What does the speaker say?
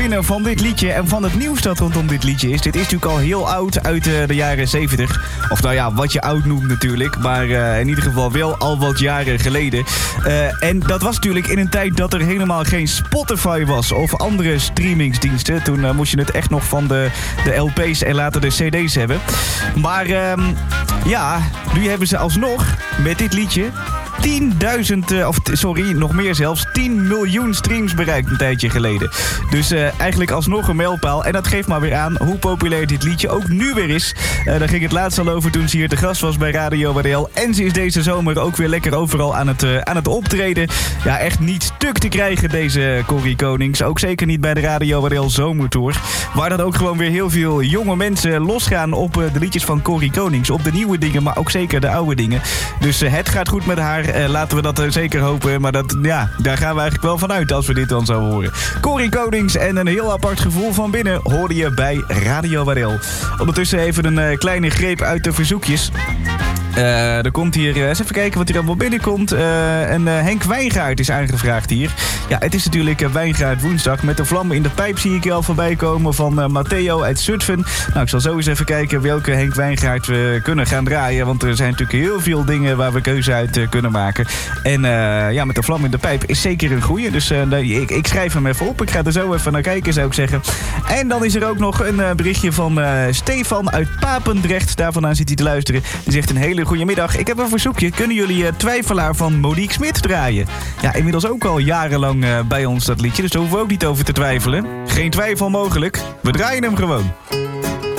binnen van dit liedje en van het nieuws dat rondom dit liedje is. Dit is natuurlijk al heel oud, uit de jaren 70. Of nou ja, wat je oud noemt natuurlijk. Maar in ieder geval wel al wat jaren geleden. En dat was natuurlijk in een tijd dat er helemaal geen Spotify was of andere streamingsdiensten. Toen moest je het echt nog van de LP's en later de CD's hebben. Maar nu hebben ze alsnog met dit liedje 10 miljoen streams bereikt een tijdje geleden. Dus eigenlijk alsnog een mijlpaal. En dat geeft maar weer aan hoe populair dit liedje ook nu weer is. Daar ging het laatst al over toen ze hier te gast was bij Radio WDL. En ze is deze zomer ook weer lekker overal aan het optreden. Ja, echt niet stuk te krijgen deze Corrie Konings. Ook zeker niet bij de Radio WDL Zomertour. Waar dan ook gewoon weer heel veel jonge mensen losgaan op de liedjes van Corrie Konings. Op de nieuwe dingen, maar ook zeker de oude dingen. Dus het gaat goed met haar. Laten we dat zeker hopen. Maar daar gaan we eigenlijk wel vanuit als we dit dan zo horen. Corrie Konings en een heel apart gevoel van binnen hoorde je bij Radio WDL. Ondertussen even een kleine greep uit de verzoekjes. Er komt hier, eens even kijken wat hier allemaal binnenkomt. Henk Wijngaard is aangevraagd hier. Ja, het is natuurlijk Wijngaard woensdag. Met de vlam in de pijp zie ik je al voorbij komen van Matteo uit Zutphen. Nou, ik zal zo eens even kijken welke Henk Wijngaard we kunnen gaan draaien. Want er zijn natuurlijk heel veel dingen waar we keuze uit kunnen maken. En met de vlam in de pijp is zeker een goeie. Dus ik schrijf hem even op. Ik ga er zo even naar kijken, zou ik zeggen. En dan is er ook nog een berichtje van Stefan uit Papendrecht. Daar vandaan zit hij te luisteren. Die zegt een hele goedemiddag. Ik heb een verzoekje. Kunnen jullie Twijfelaar van Monique Smit draaien? Ja, inmiddels ook al jarenlang bij ons dat liedje. Dus daar hoeven we ook niet over te twijfelen. Geen twijfel mogelijk. We draaien hem gewoon.